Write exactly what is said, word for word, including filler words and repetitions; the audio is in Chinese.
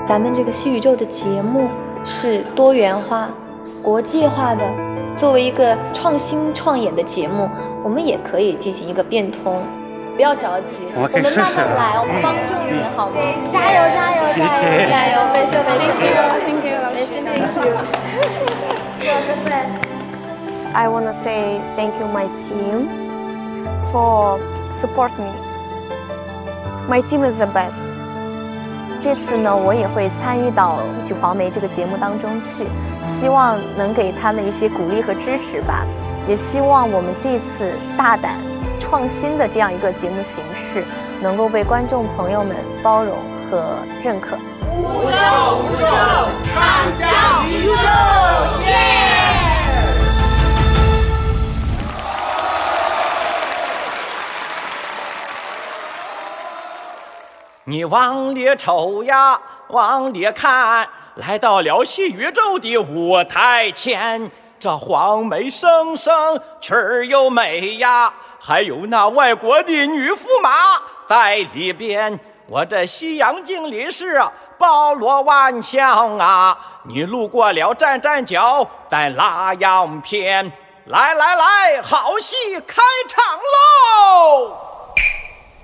咱们这个西宇宙的节目是多元化、国际化的，作为一个创新创演的节目，我们也可以进行一个变通。不要着急， 我们慢慢来，我们帮助你，好吗？加油加油谢谢加油！没事没事 Thank you, 没事 thank you. God bless. I want to say thank you my team for support me. My team is the best. 这次呢，我也会参与到《去黄梅》这个节目当中去，希望能给他们一些鼓励和支持吧。也希望我们这次大胆创新的这样一个节目形式，能够被观众朋友们包容和认可。 五洲五洲，畅享宇宙，耶！ 你往里瞅呀，往里看，来到了西宇宙的舞台前。这黄梅生生，曲儿又美呀，还有那外国的女驸马在里边。我这西洋经理是包罗万象啊，你路过了站站脚，在拉洋片。来来来，好戏开场喽！